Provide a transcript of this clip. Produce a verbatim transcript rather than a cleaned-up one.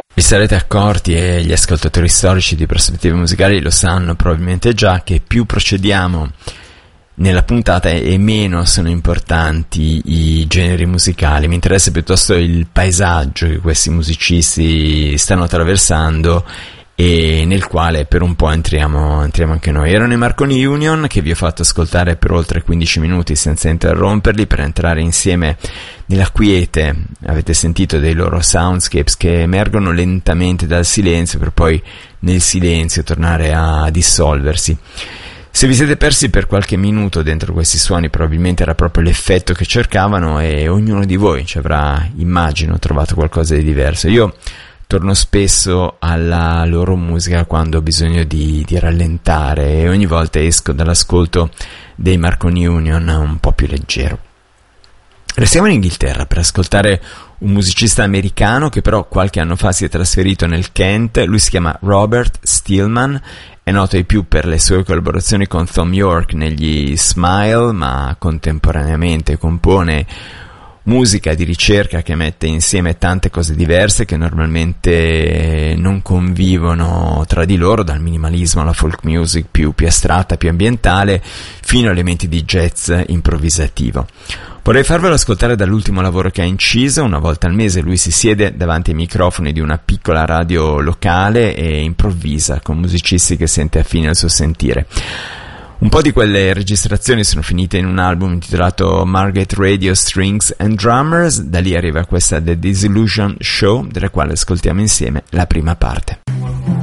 Vi sarete accorti, e gli ascoltatori storici di Prospettive Musicali lo sanno probabilmente già, che più procediamo nella puntata e meno sono importanti i generi musicali. Mi interessa piuttosto il paesaggio che questi musicisti stanno attraversando e nel quale per un po' entriamo, entriamo anche noi. Erano i Marconi Union, che vi ho fatto ascoltare per oltre quindici minuti senza interromperli, per entrare insieme nella quiete. Avete sentito dei loro soundscapes che emergono lentamente dal silenzio per poi nel silenzio tornare a dissolversi. Se vi siete persi per qualche minuto dentro questi suoni, probabilmente era proprio l'effetto che cercavano, e ognuno di voi ci avrà, immagino, trovato qualcosa di diverso. Io torno spesso alla loro musica quando ho bisogno di, di rallentare, e ogni volta esco dall'ascolto dei Marconi Union un po' più leggero. Restiamo in Inghilterra per ascoltare un musicista americano che però qualche anno fa si è trasferito nel Kent. Lui si chiama Robert Stillman, è noto di più per le sue collaborazioni con Thom Yorke negli Smile, ma contemporaneamente compone musica di ricerca che mette insieme tante cose diverse che normalmente non convivono tra di loro, dal minimalismo alla folk music più, più astratta, più ambientale, fino a elementi di jazz improvvisativo. Vorrei farvelo ascoltare dall'ultimo lavoro che ha inciso. Una volta al mese lui si siede davanti ai microfoni di una piccola radio locale e improvvisa con musicisti che sente affine al suo sentire. Un po' di quelle registrazioni sono finite in un album intitolato Margate Radio Strings and Drummers. Da lì arriva questa The Disillusion Show, della quale ascoltiamo insieme la prima parte.